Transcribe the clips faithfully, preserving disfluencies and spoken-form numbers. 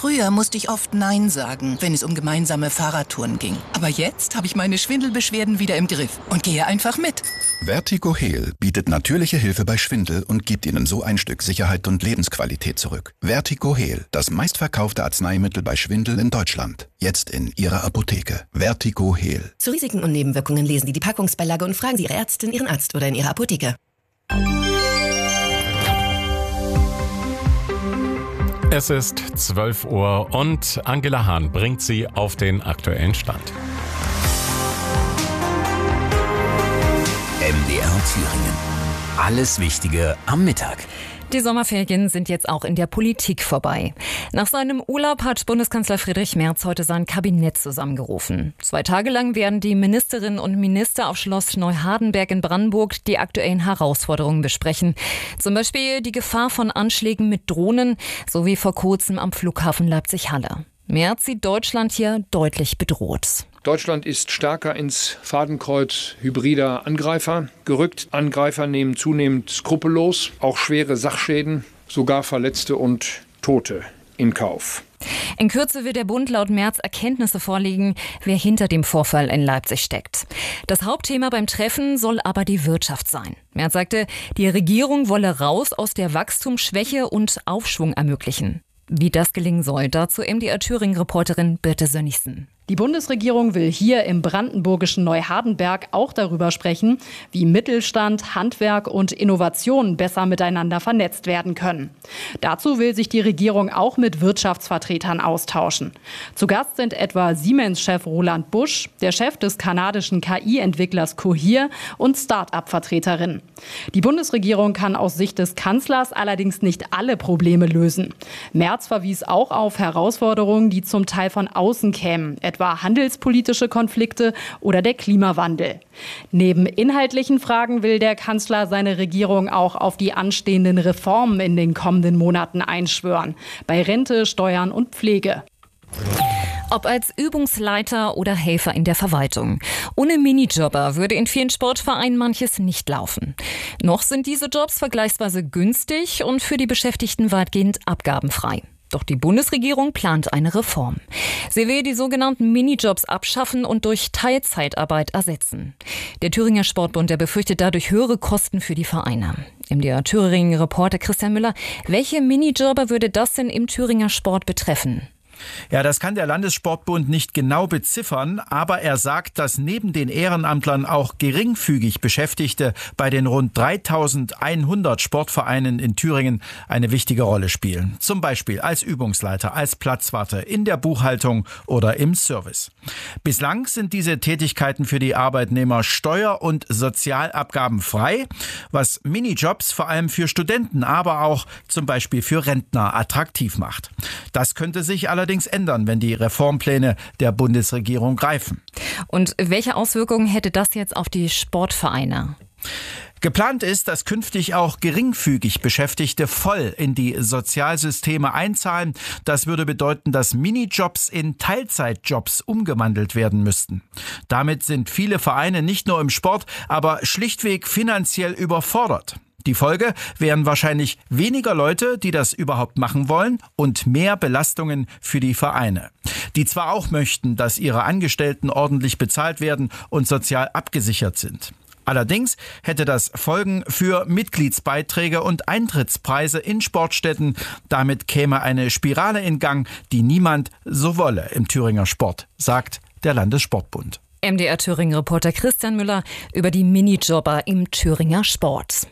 Früher musste ich oft Nein sagen, wenn es um gemeinsame Fahrradtouren ging. Aber jetzt habe ich meine Schwindelbeschwerden wieder im Griff und gehe einfach mit. Vertigo Heal bietet natürliche Hilfe bei Schwindel und gibt Ihnen so ein Stück Sicherheit und Lebensqualität zurück. Vertigo Heal, das meistverkaufte Arzneimittel bei Schwindel in Deutschland. Jetzt in Ihrer Apotheke. Vertigo Heal. Zu Risiken und Nebenwirkungen lesen Sie die Packungsbeilage und fragen Sie Ihre Ärztin, Ihren Arzt oder in Ihrer Apotheke. Es ist zwölf Uhr und Angela Hahn bringt Sie auf den aktuellen Stand. M D R Thüringen. Alles Wichtige am Mittag. Die Sommerferien sind jetzt auch in der Politik vorbei. Nach seinem Urlaub hat Bundeskanzler Friedrich Merz heute sein Kabinett zusammengerufen. Zwei Tage lang werden die Ministerinnen und Minister auf Schloss Neuhardenberg in Brandenburg die aktuellen Herausforderungen besprechen. Zum Beispiel die Gefahr von Anschlägen mit Drohnen sowie vor kurzem am Flughafen Leipzig-Halle. Merz sieht Deutschland hier deutlich bedroht. Deutschland ist stärker ins Fadenkreuz hybrider Angreifer gerückt. Angreifer nehmen zunehmend skrupellos auch schwere Sachschäden, sogar Verletzte und Tote in Kauf. In Kürze wird der Bund laut Merz Erkenntnisse vorlegen, wer hinter dem Vorfall in Leipzig steckt. Das Hauptthema beim Treffen soll aber die Wirtschaft sein. Merz sagte, die Regierung wolle raus aus der Wachstumsschwäche und Aufschwung ermöglichen. Wie das gelingen soll, dazu M D R Thüringen-Reporterin Birte Sönnigsen. Die Bundesregierung will hier im brandenburgischen Neuhardenberg auch darüber sprechen, wie Mittelstand, Handwerk und Innovation besser miteinander vernetzt werden können. Dazu will sich die Regierung auch mit Wirtschaftsvertretern austauschen. Zu Gast sind etwa Siemens-Chef Roland Busch, der Chef des kanadischen K I-Entwicklers Cohere und Start-up-Vertreterinnen. Die Bundesregierung kann aus Sicht des Kanzlers allerdings nicht alle Probleme lösen. Merz verwies auch auf Herausforderungen, die zum Teil von außen kämen, etwa handelspolitische Konflikte oder der Klimawandel. Neben inhaltlichen Fragen will der Kanzler seine Regierung auch auf die anstehenden Reformen in den kommenden Monaten einschwören, bei Rente, Steuern und Pflege. Ob als Übungsleiter oder Helfer in der Verwaltung. Ohne Minijobber würde in vielen Sportvereinen manches nicht laufen. Noch sind diese Jobs vergleichsweise günstig und für die Beschäftigten weitgehend abgabenfrei. Doch die Bundesregierung plant eine Reform. Sie will die sogenannten Minijobs abschaffen und durch Teilzeitarbeit ersetzen. Der Thüringer Sportbund, der befürchtet dadurch höhere Kosten für die Vereine. M D R Thüringen-Reporter Christian Müller, welche Minijobber würde das denn im Thüringer Sport betreffen? Ja, das kann der Landessportbund nicht genau beziffern, aber er sagt, dass neben den Ehrenamtlern auch geringfügig Beschäftigte bei den rund dreitausendeinhundert Sportvereinen in Thüringen eine wichtige Rolle spielen. Zum Beispiel als Übungsleiter, als Platzwarte, in der Buchhaltung oder im Service. Bislang sind diese Tätigkeiten für die Arbeitnehmer steuer- und sozialabgabenfrei, was Minijobs vor allem für Studenten, aber auch zum Beispiel für Rentner attraktiv macht. Das könnte sich allerdings allerdings ändern, wenn die Reformpläne der Bundesregierung greifen. Und welche Auswirkungen hätte das jetzt auf die Sportvereine? Geplant ist, dass künftig auch geringfügig Beschäftigte voll in die Sozialsysteme einzahlen. Das würde bedeuten, dass Minijobs in Teilzeitjobs umgewandelt werden müssten. Damit sind viele Vereine nicht nur im Sport, aber schlichtweg finanziell überfordert. Die Folge wären wahrscheinlich weniger Leute, die das überhaupt machen wollen und mehr Belastungen für die Vereine, die zwar auch möchten, dass ihre Angestellten ordentlich bezahlt werden und sozial abgesichert sind. Allerdings hätte das Folgen für Mitgliedsbeiträge und Eintrittspreise in Sportstätten. Damit käme eine Spirale in Gang, die niemand so wolle im Thüringer Sport, sagt der Landessportbund. M D R Thüringen-Reporter Christian Müller über die Minijobber im Thüringer Sport.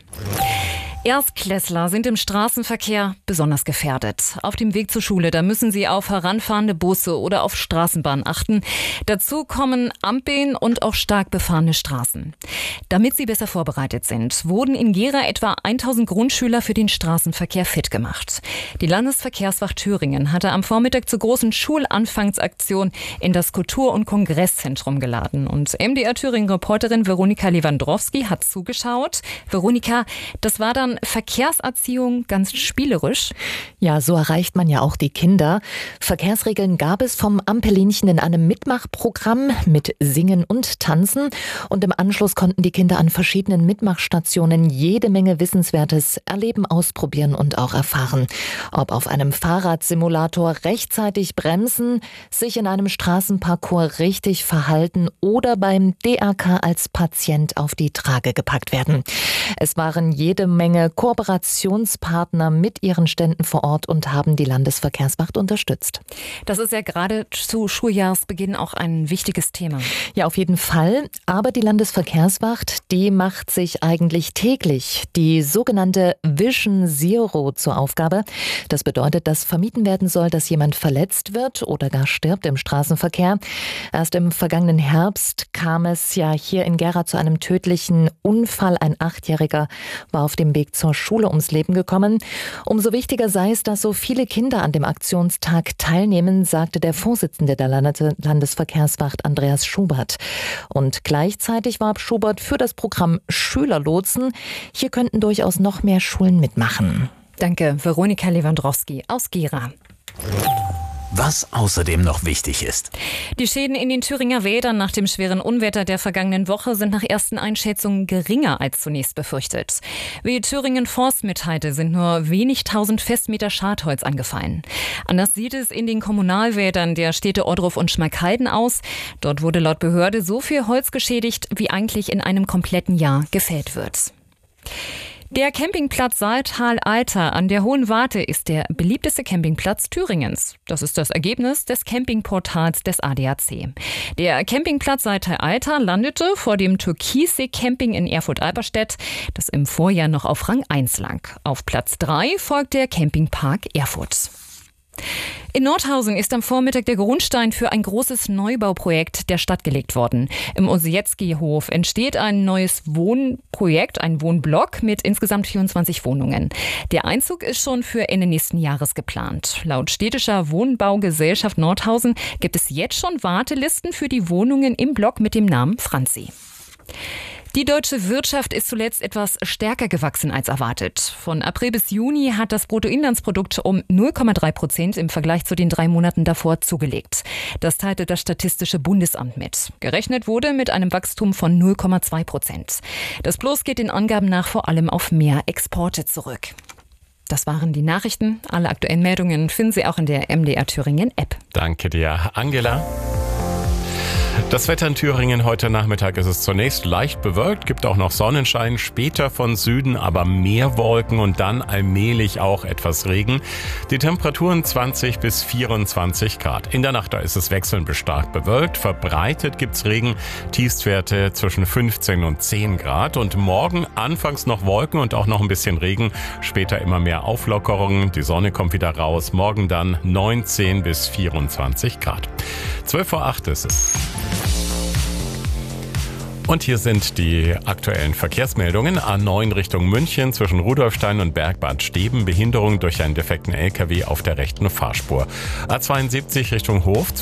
Erstklässler sind im Straßenverkehr besonders gefährdet. Auf dem Weg zur Schule, da müssen sie auf heranfahrende Busse oder auf Straßenbahnen achten. Dazu kommen Ampeln und auch stark befahrene Straßen. Damit sie besser vorbereitet sind, wurden in Gera etwa tausend Grundschüler für den Straßenverkehr fit gemacht. Die Landesverkehrswacht Thüringen hatte am Vormittag zur großen Schulanfangsaktion in das Kultur- und Kongresszentrum geladen. Und M D R Thüringen-Reporterin Veronika Lewandowski hat zugeschaut. Veronika, das war dann von Verkehrserziehung ganz spielerisch. Ja, so erreicht man ja auch die Kinder. Verkehrsregeln gab es vom Ampelinchen in einem Mitmachprogramm mit Singen und Tanzen. Und im Anschluss konnten die Kinder an verschiedenen Mitmachstationen jede Menge Wissenswertes erleben, ausprobieren und auch erfahren. Ob auf einem Fahrradsimulator rechtzeitig bremsen, sich in einem Straßenparcours richtig verhalten oder beim D R K als Patient auf die Trage gepackt werden. Es waren jede Menge Kooperationspartner mit ihren Ständen vor Ort und haben die Landesverkehrswacht unterstützt. Das ist ja gerade zu Schuljahresbeginn auch ein wichtiges Thema. Ja, auf jeden Fall. Aber die Landesverkehrswacht, die macht sich eigentlich täglich die sogenannte Vision Zero zur Aufgabe. Das bedeutet, dass vermieden werden soll, dass jemand verletzt wird oder gar stirbt im Straßenverkehr. Erst im vergangenen Herbst kam es ja hier in Gera zu einem tödlichen Unfall. Ein Achtjähriger war auf dem Weg zur Schule ums Leben gekommen. Umso wichtiger sei es, dass so viele Kinder an dem Aktionstag teilnehmen, sagte der Vorsitzende der Landesverkehrswacht Andreas Schubert. Und gleichzeitig warb Schubert für das Programm Schülerlotsen. Hier könnten durchaus noch mehr Schulen mitmachen. Danke, Veronika Lewandowski aus Gera. Was außerdem noch wichtig ist. Die Schäden in den Thüringer Wäldern nach dem schweren Unwetter der vergangenen Woche sind nach ersten Einschätzungen geringer als zunächst befürchtet. Wie Thüringen Forst mitteilte, sind nur wenig tausend Festmeter Schadholz angefallen. Anders sieht es in den Kommunalwäldern der Städte Ohrdruf und Schmalkalden aus. Dort wurde laut Behörde so viel Holz geschädigt, wie eigentlich in einem kompletten Jahr gefällt wird. Der Campingplatz Saaltal-Alter an der Hohen Warte ist der beliebteste Campingplatz Thüringens. Das ist das Ergebnis des Campingportals des A D A C. Der Campingplatz Saaltal-Alter landete vor dem Türkissee-Camping in Erfurt-Alberstedt, das im Vorjahr noch auf Rang eins lag. Auf Platz drei folgt der Campingpark Erfurt. In Nordhausen ist am Vormittag der Grundstein für ein großes Neubauprojekt der Stadt gelegt worden. Im Osietzky-Hof entsteht ein neues Wohnprojekt, ein Wohnblock mit insgesamt vierundzwanzig Wohnungen. Der Einzug ist schon für Ende nächsten Jahres geplant. Laut städtischer Wohnbaugesellschaft Nordhausen gibt es jetzt schon Wartelisten für die Wohnungen im Block mit dem Namen Franzi. Die deutsche Wirtschaft ist zuletzt etwas stärker gewachsen als erwartet. Von April bis Juni hat das Bruttoinlandsprodukt um null Komma drei Prozent im Vergleich zu den drei Monaten davor zugelegt. Das teilte das Statistische Bundesamt mit. Gerechnet wurde mit einem Wachstum von null Komma zwei Prozent. Das Plus geht den Angaben nach vor allem auf mehr Exporte zurück. Das waren die Nachrichten. Alle aktuellen Meldungen finden Sie auch in der M D R Thüringen App. Danke dir, Angela. Das Wetter in Thüringen heute Nachmittag ist es zunächst leicht bewölkt, gibt auch noch Sonnenschein, später von Süden aber mehr Wolken und dann allmählich auch etwas Regen. Die Temperaturen zwanzig bis vierundzwanzig Grad. In der Nacht da ist es wechselnd bis stark bewölkt, verbreitet gibt's Regen, Tiefstwerte zwischen fünfzehn und zehn Grad und morgen anfangs noch Wolken und auch noch ein bisschen Regen, später immer mehr Auflockerungen, die Sonne kommt wieder raus, morgen dann neunzehn bis vierundzwanzig Grad. zwölf vor acht ist es. Und hier sind die aktuellen Verkehrsmeldungen. A neun Richtung München zwischen Rudolfstein und Bergbad Steben. Behinderung durch einen defekten L K W auf der rechten Fahrspur. A zweiundsiebzig Richtung Hof.